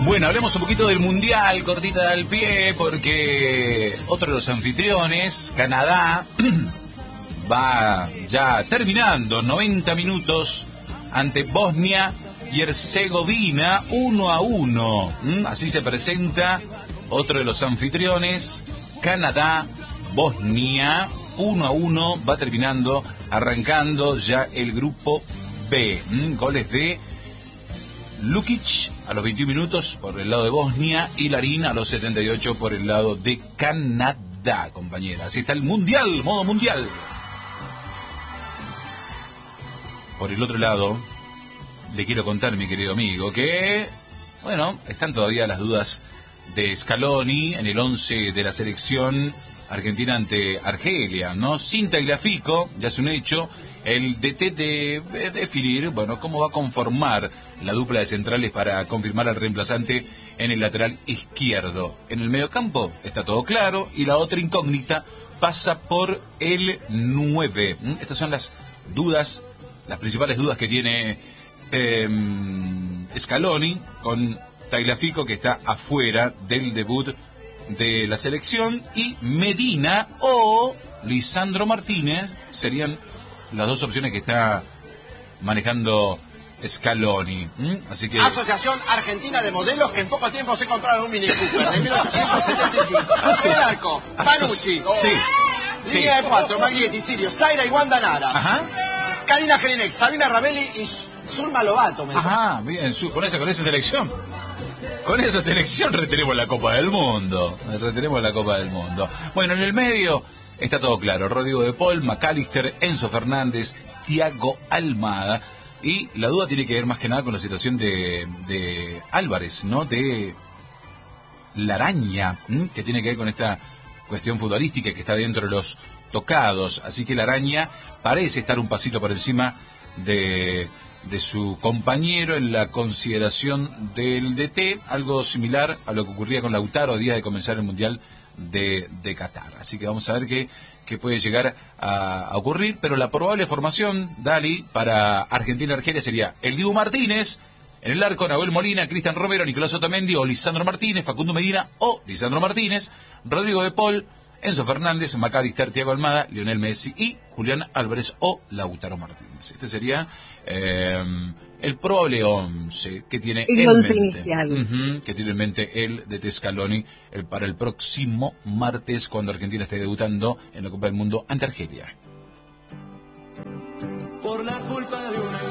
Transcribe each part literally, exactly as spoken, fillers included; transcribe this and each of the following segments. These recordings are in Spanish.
Bueno, hablemos un poquito del Mundial, cortita al pie, porque otro de los anfitriones, Canadá, va ya terminando noventa minutos ante Bosnia y Herzegovina, uno a uno. ¿Mm? Así se presenta otro de los anfitriones, Canadá, Bosnia, uno a uno, va terminando, arrancando ya el grupo B. ¿Mm? Goles de Lukic a los veintiún minutos por el lado de Bosnia y Larín a los setenta y ocho por el lado de Canadá, compañera. Así está el Mundial, modo Mundial. Por el otro lado, le quiero contar, mi querido amigo, que, bueno, están todavía las dudas de Scaloni en el once de la selección argentina ante Argelia, ¿no? Sin Tagliafico, ya es un hecho. El D T de definir, bueno, cómo va a conformar la dupla de centrales para confirmar al reemplazante en el lateral izquierdo. En el mediocampo está todo claro y la otra incógnita pasa por el nueve. Estas son las dudas, las principales dudas que tiene eh, Scaloni con Tagliafico, que está afuera del debut de la selección, y Medina o Lisandro Martínez serían las dos opciones que está manejando Scaloni. ¿Mm? Así que... Asociación Argentina de Modelos, que en poco tiempo se compraron un Mini Cooper de mil ochocientos setenta y cinco. Asos... El arco, Panucci. Asos... Sí. Línea Sí. de cuatro, Maglietti, Sirio, Zaira y Wanda Nara. Ajá. Karina Jelinek, Sabina Ravelli y Zulma Lobato. Me Ajá, bien, su, con esa, con esa selección. Con esa selección retenemos la Copa del Mundo. Retenemos la Copa del Mundo. Bueno, en el medio está todo claro. Rodrigo de Paul, McAllister, Enzo Fernández, Thiago Almada. Y la duda tiene que ver más que nada con la situación de, de Álvarez, ¿no? De la araña, ¿m? Que tiene que ver con esta cuestión futbolística que está dentro de los tocados. Así que la araña parece estar un pasito por encima de... de su compañero en la consideración del D T, algo similar a lo que ocurría con Lautaro a días de comenzar el Mundial de, de Qatar. Así que vamos a ver qué, qué puede llegar a, a ocurrir, pero la probable formación, Dali, para Argentina-Argelia sería el Dibu Martínez, en el arco Nahuel Molina, Cristian Romero, Nicolás Otamendi o Lisandro Martínez, Facundo Medina o Lisandro Martínez, Rodrigo de Paul, Enzo Fernández, McAllister, Thiago Almada, Lionel Messi y Julián Álvarez o Lautaro Martínez. Este sería eh, el probable once que tiene el en once mente, inicial. uh-huh, que tiene en mente el de Scaloni el, para el próximo martes, cuando Argentina esté debutando en la Copa del Mundo ante Argelia. Por la culpa de una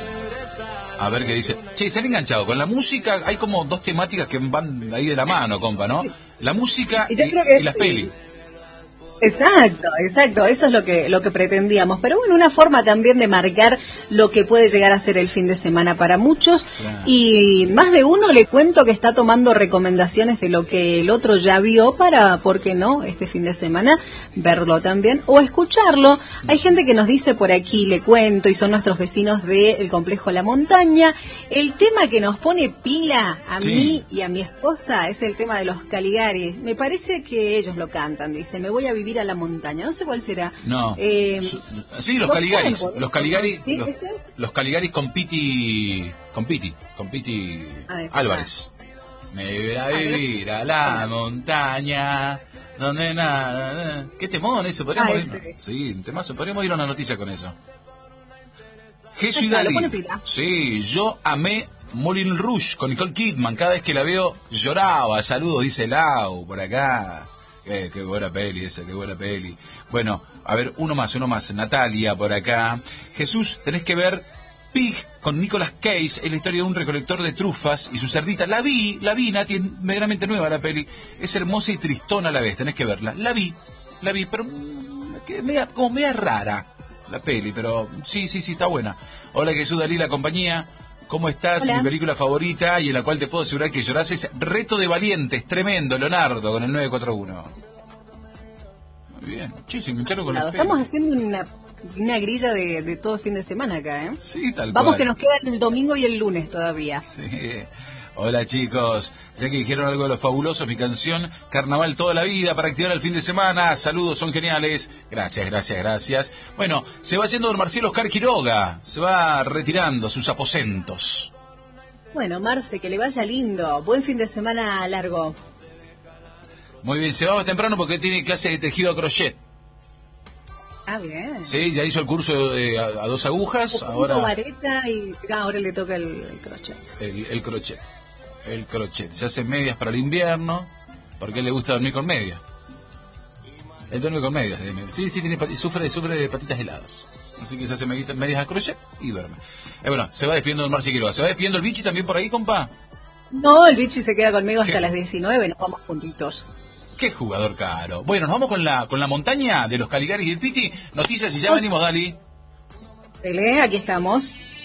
A ver qué dice. Che, se han enganchado con la música. Hay como dos temáticas que van ahí de la mano, compa, ¿no? La música y, y, y las pelis. Exacto, exacto, eso es lo que lo que pretendíamos, pero bueno, una forma también de marcar lo que puede llegar a ser el fin de semana para muchos. Claro. Y más de uno le cuento que está tomando recomendaciones de lo que el otro ya vio para, ¿por qué no?, este fin de semana verlo también o escucharlo. Hay gente que nos dice por aquí, le cuento, y son nuestros vecinos del complejo La Montaña, el tema que nos pone pila a sí. mí y a mi esposa es el tema de los Caligaris. Me parece que ellos lo cantan, dice, me voy a vivir a la montaña, no sé cuál será. No. Eh, sí, los Caligaris, los Caligaris, ¿sí? los, los Caligaris con Piti, con Piti, con Piti Ay, Álvarez. Me voy a vivir a la montaña, donde nada. ¿Qué temón eso? Podríamos Ay, ir. Sí, sí un temazo. Podríamos ir a una noticia con eso. Jesús y Dali. Sí, yo amé Moulin Rouge con Nicole Kidman. Cada vez que la veo lloraba. Saludos, dice Lau, por acá. Qué, qué buena peli esa, qué buena peli. Bueno, a ver, uno más, uno más. Natalia, por acá. Jesús, tenés que ver Pig con Nicolas Cage. Es la historia de un recolector de trufas y su cerdita. La vi, la vi, Nati, es medianamente nueva la peli. Es hermosa y tristona a la vez, tenés que verla. La vi, la vi, pero que media, como media rara la peli, pero sí, sí, sí, está buena. Hola Jesús, Dalí, la compañía. ¿Cómo estás? Hola. Mi película favorita y en la cual te puedo asegurar que llorás es Reto de Valientes, tremendo, Leonardo, con el nueve cuatro uno. Muy bien, sí, se engancharon con la Estamos haciendo una, una grilla de, de todo el fin de semana acá, ¿eh? Sí, tal Vamos cual. Que nos queda el domingo y el lunes todavía. Sí. Hola chicos, ya que dijeron algo de los fabulosos, mi canción Carnaval toda la vida para activar el fin de semana. Saludos, son geniales. Gracias, gracias, gracias. Bueno, se va yendo don Marcelo Oscar Quiroga, se va retirando a sus aposentos. Bueno, Marce, que le vaya lindo. Buen fin de semana largo. Muy bien, se va más temprano porque tiene clase de tejido a crochet. Ah, bien. Sí, ya hizo el curso de, a, a dos agujas, Un ahora vareta y ah, ahora le toca el, el crochet. el, el crochet. El crochet. Se hace medias para el invierno, porque a él le gusta dormir con medias. Él duerme con medias. De medias. Sí, sí, tiene, pati- sufre, sufre de patitas heladas. Así que se hace medias, medias a crochet y duerme. Eh, bueno, se va despidiendo el Marci Quiroga. ¿Se va despidiendo el Bichi también por ahí, compa? No, el bichi se queda conmigo hasta ¿Qué? las diecinueve, nos vamos juntitos. Qué jugador caro. Bueno, nos vamos con la con la montaña de los Caligaris y el Piti. Noticias y ya venimos, Dali. Tele, aquí estamos.